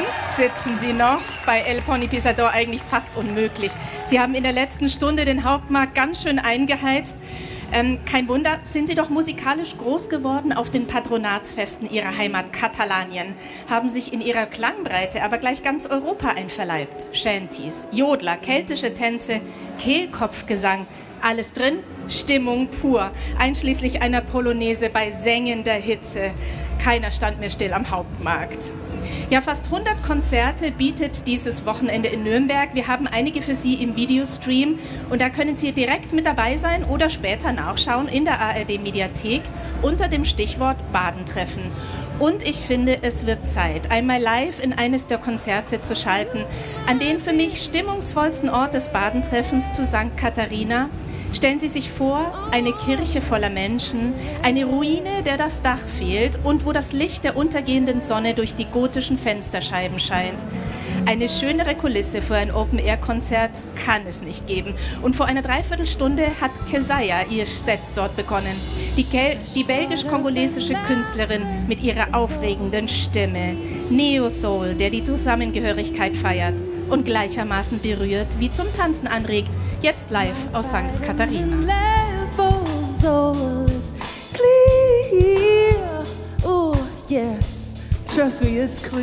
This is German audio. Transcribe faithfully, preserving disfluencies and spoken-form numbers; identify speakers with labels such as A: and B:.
A: sitzen Sie noch. Bei El Pony Pisador eigentlich fast unmöglich. Sie haben in der letzten Stunde den Hauptmarkt ganz schön eingeheizt. Ähm, kein Wunder, sind Sie doch musikalisch groß geworden auf den Patronatsfesten Ihrer Heimat Katalanien, haben sich in ihrer Klangbreite aber gleich ganz Europa einverleibt. Shanties, Jodler, keltische Tänze, Kehlkopfgesang, alles drin, Stimmung pur, einschließlich einer Polonaise bei sengender Hitze. Keiner stand mehr still am Hauptmarkt. Ja, fast hundert Konzerte bietet dieses Wochenende in Nürnberg. Wir haben einige für Sie im Videostream und da können Sie direkt mit dabei sein oder später nachschauen in der A R D-Mediathek unter dem Stichwort Badentreffen. Und ich finde, es wird Zeit, einmal live in eines der Konzerte zu schalten, an den für mich stimmungsvollsten Ort des Badentreffens zu Sankt Katharina. Stellen Sie sich vor, eine Kirche voller Menschen, eine Ruine, der das Dach fehlt und wo das Licht der untergehenden Sonne durch die gotischen Fensterscheiben scheint. Eine schönere Kulisse für ein Open-Air-Konzert kann es nicht geben. Und vor einer Dreiviertelstunde hat Kesaya ihr Set dort begonnen. Die, die belgisch-kongolesische Künstlerin mit ihrer aufregenden Stimme. Neo-Soul, der die Zusammengehörigkeit feiert und gleichermaßen berührt wie zum Tanzen anregt. Jetzt live aus Sankt Katharina.
B: Oh, yes. Trust me, it's clear.